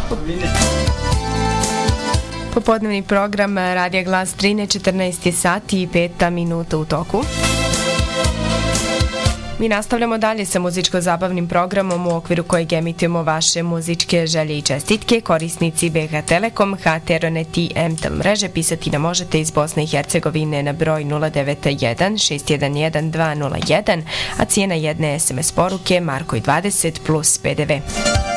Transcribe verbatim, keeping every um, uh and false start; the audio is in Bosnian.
Popodnevni program Radija Glas Drine, četrnaest sati i pet minuta u toku. Mi nastavljamo dalje sa muzičko-zabavnim programom u okviru kojeg emitujemo vaše muzičke želje i čestitke. Korisnici B H Telekom, H T R N T i M T L mreže pisati nam možete iz Bosne i Hercegovine na broj nula devet jedan šest jedan jedan dva nula jedan, a cijena jedne S M S poruke Markoj dvadeset plus P D V.